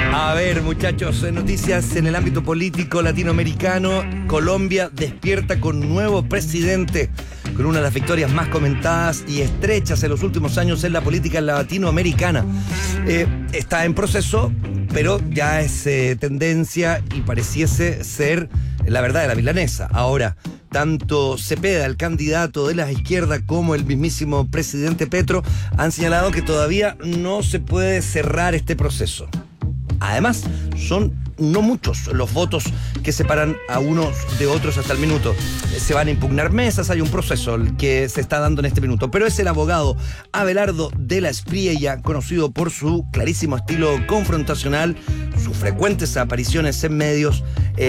A ver, muchachos, noticias en el ámbito político latinoamericano. Colombia despierta con nuevo presidente, con una de las victorias más comentadas y estrechas en los últimos años en la política latinoamericana. Está en proceso, pero ya es tendencia y pareciese ser la verdad de la milanesa. Ahora, tanto Cepeda, el candidato de la izquierda, como el mismísimo presidente Petro han señalado que todavía no se puede cerrar este proceso. Además, son no muchos los votos que separan a unos de otros hasta el minuto. Se van a impugnar mesas, hay un proceso que se está dando en este minuto. Pero es el abogado Abelardo de la Espriella, conocido por su clarísimo estilo confrontacional, sus frecuentes apariciones en medios,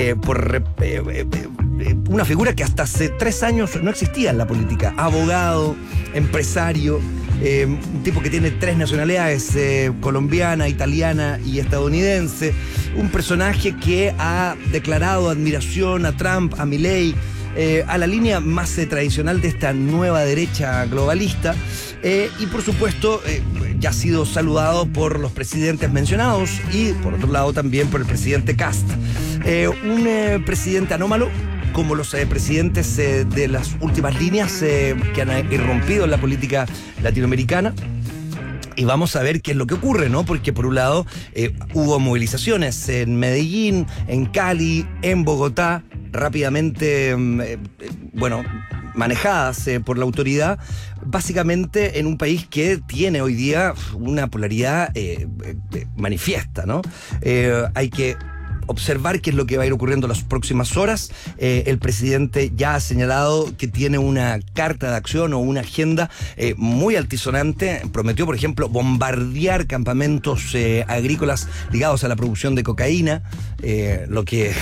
una figura que hasta hace 3 años no existía en la política. Abogado, empresario, un tipo que tiene 3 nacionalidades, colombiana, italiana y estadounidense. Un personaje que ha declarado admiración a Trump, a Milei, a la línea más tradicional de esta nueva derecha globalista. Y por supuesto ya ha sido saludado por los presidentes mencionados y por otro lado también por el presidente Kast. Un presidente anómalo, como los presidentes de las últimas líneas que han irrumpido en la política latinoamericana. Y vamos a ver qué es lo que ocurre, ¿no? Porque por un lado hubo movilizaciones en Medellín, en Cali, en Bogotá, rápidamente, manejadas por la autoridad, básicamente en un país que tiene hoy día una polaridad manifiesta, ¿no? Hay que observar qué es lo que va a ir ocurriendo en las próximas horas. El presidente ya ha señalado que tiene una carta de acción o una agenda muy altisonante. Prometió, por ejemplo, bombardear campamentos agrícolas ligados a la producción de cocaína, lo que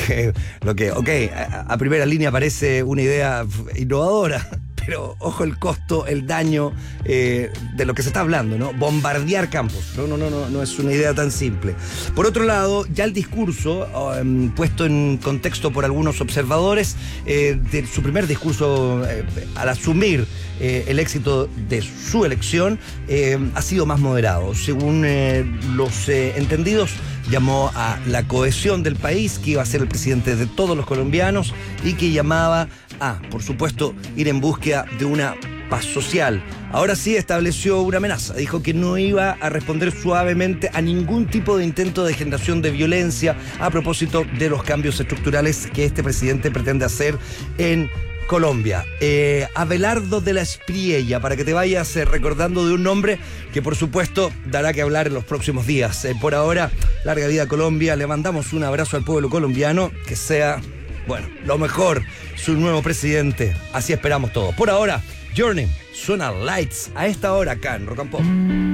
a primera línea parece una idea innovadora. Pero ojo el costo, el daño de lo que se está hablando, ¿no? Bombardear campos. No es una idea tan simple. Por otro lado, ya el discurso, puesto en contexto por algunos observadores, de su primer discurso al asumir el éxito de su elección, ha sido más moderado. Según los entendidos, llamó a la cohesión del país, que iba a ser el presidente de todos los colombianos y que llamaba a, por supuesto, ir en búsqueda de una paz social. Ahora sí estableció una amenaza. Dijo que no iba a responder suavemente a ningún tipo de intento de generación de violencia a propósito de los cambios estructurales que este presidente pretende hacer en Colombia. Abelardo de la Espriella, para que te vayas recordando de un nombre que por supuesto dará que hablar en los próximos días. Por ahora, larga vida a Colombia. Le mandamos un abrazo al pueblo colombiano, que sea, lo mejor, su nuevo presidente. Así esperamos todos. Por ahora, Journey suena Lights a esta hora acá en Rock and Pop.